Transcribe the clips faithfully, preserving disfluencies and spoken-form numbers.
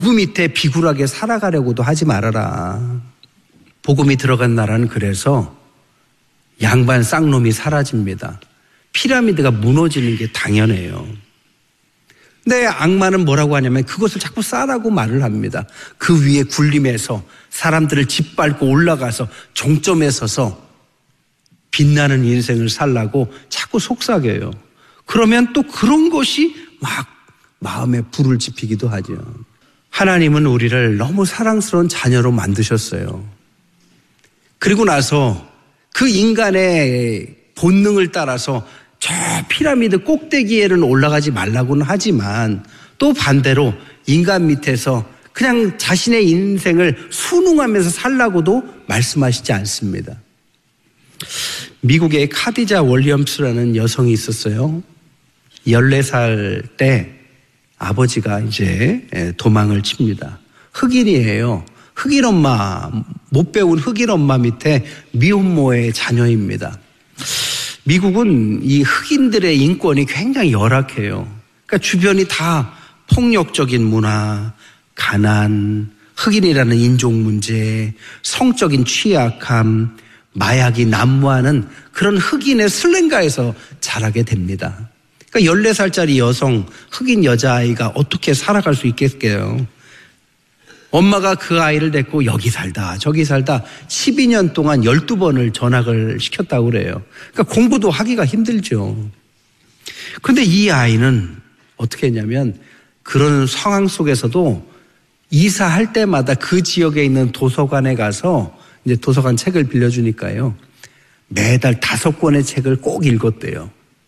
그 밑에 비굴하게 살아가려고도 하지 말아라. 복음이 들어간 나라는 그래서 양반 쌍놈이 사라집니다. 피라미드가 무너지는 게 당연해요. 근데 악마는 뭐라고 하냐면 그것을 자꾸 쌓으라고 말을 합니다. 그 위에 군림해서 사람들을 짓밟고 올라가서 종점에 서서 빛나는 인생을 살라고 자꾸 속삭여요. 그러면 또 그런 것이 막 마음에 불을 지피기도 하죠. 하나님은 우리를 너무 사랑스러운 자녀로 만드셨어요. 그리고 나서 그 인간의 본능을 따라서 저 피라미드 꼭대기에는 올라가지 말라고는 하지만 또 반대로 인간 밑에서 그냥 자신의 인생을 순응하면서 살라고도 말씀하시지 않습니다. 미국의 카디자 월리엄스라는 여성이 있었어요. 열네 살 때 아버지가 이제 도망을 칩니다. 흑인이에요. 흑인 엄마, 못 배운 흑인 엄마 밑에 미혼모의 자녀입니다. 미국은 이 흑인들의 인권이 굉장히 열악해요. 그러니까 주변이 다 폭력적인 문화, 가난, 흑인이라는 인종 문제, 성적인 취약함, 마약이 난무하는 그런 흑인의 슬랭가에서 자라게 됩니다. 그러니까 열네 살짜리 여성, 흑인 여자아이가 어떻게 살아갈 수 있겠어요? 엄마가 그 아이를 데리고 여기 살다 저기 살다 십이 년 동안 열두 번을 전학을 시켰다고 그래요. 그러니까 공부도 하기가 힘들죠. 그런데 이 아이는 어떻게 했냐면 그런 상황 속에서도 이사할 때마다 그 지역에 있는 도서관에 가서 이제 도서관 책을 빌려주니까요. 매달 다섯 권의 책을 꼭 읽었대요.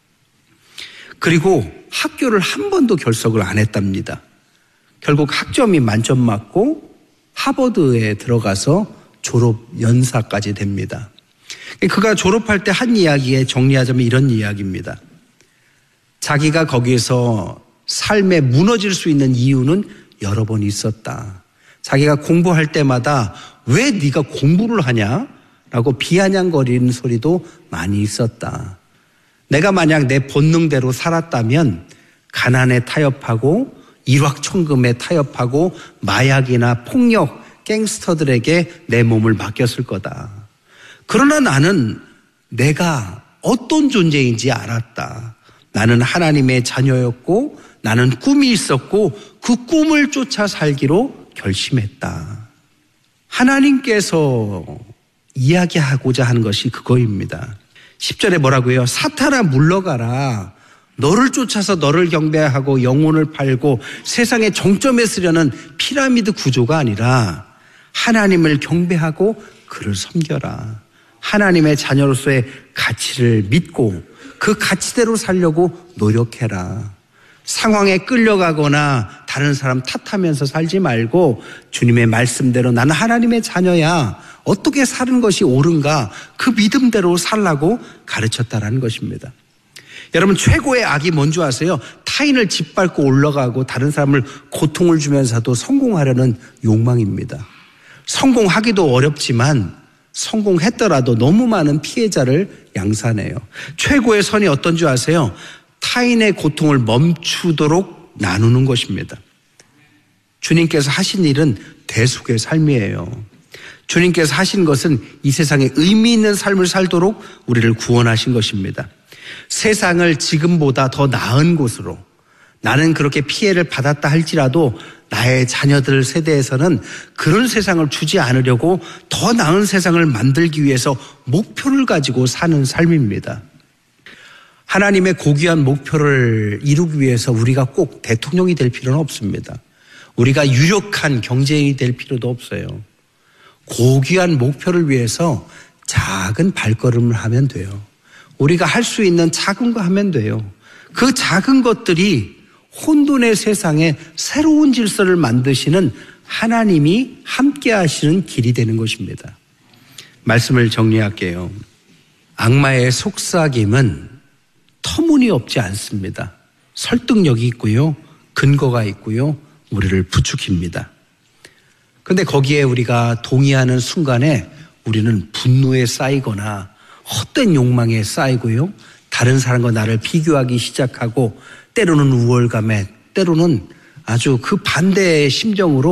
그리고 학교를 한 번도 결석을 안 했답니다. 결국 학점이 만점 맞고 하버드에 들어가서 졸업 연사까지 됩니다. 그가 졸업할 때 한 이야기에 정리하자면 이런 이야기입니다. 자기가 거기에서 삶에 무너질 수 있는 이유는 여러 번 있었다. 자기가 공부할 때마다 왜 네가 공부를 하냐? 라고 비아냥거리는 소리도 많이 있었다. 내가 만약 내 본능대로 살았다면 가난에 타협하고 일확천금에 타협하고 마약이나 폭력, 갱스터들에게 내 몸을 맡겼을 거다. 그러나 나는 내가 어떤 존재인지 알았다. 나는 하나님의 자녀였고 나는 꿈이 있었고 그 꿈을 쫓아 살기로 결심했다. 하나님께서 이야기하고자 하는 것이 그거입니다. 십 절에 뭐라고요? 사탄아 물러가라. 너를 쫓아서 너를 경배하고 영혼을 팔고 세상의 정점에 쓰려는 피라미드 구조가 아니라 하나님을 경배하고 그를 섬겨라. 하나님의 자녀로서의 가치를 믿고 그 가치대로 살려고 노력해라. 상황에 끌려가거나 다른 사람 탓하면서 살지 말고 주님의 말씀대로 나는 하나님의 자녀야. 어떻게 사는 것이 옳은가 그 믿음대로 살라고 가르쳤다라는 것입니다. 여러분 최고의 악이 뭔지 아세요? 타인을 짓밟고 올라가고 다른 사람을 고통을 주면서도 성공하려는 욕망입니다. 성공하기도 어렵지만 성공했더라도 너무 많은 피해자를 양산해요. 최고의 선이 어떤 줄 아세요? 타인의 고통을 멈추도록 나누는 것입니다. 주님께서 하신 일은 대속의 삶이에요. 주님께서 하신 것은 이 세상에 의미 있는 삶을 살도록 우리를 구원하신 것입니다. 세상을 지금보다 더 나은 곳으로 나는 그렇게 피해를 받았다 할지라도 나의 자녀들 세대에서는 그런 세상을 주지 않으려고 더 나은 세상을 만들기 위해서 목표를 가지고 사는 삶입니다. 하나님의 고귀한 목표를 이루기 위해서 우리가 꼭 대통령이 될 필요는 없습니다. 우리가 유력한 경제인이 될 필요도 없어요. 고귀한 목표를 위해서 작은 발걸음을 하면 돼요. 우리가 할 수 있는 작은 거 하면 돼요. 그 작은 것들이 혼돈의 세상에 새로운 질서를 만드시는 하나님이 함께 하시는 길이 되는 것입니다. 말씀을 정리할게요. 악마의 속삭임은 터무니없지 않습니다. 설득력이 있고요. 근거가 있고요. 우리를 부추깁니다. 그런데 거기에 우리가 동의하는 순간에 우리는 분노에 쌓이거나 헛된 욕망에 쌓이고요. 다른 사람과 나를 비교하기 시작하고 때로는 우월감에 때로는 아주 그 반대의 심정으로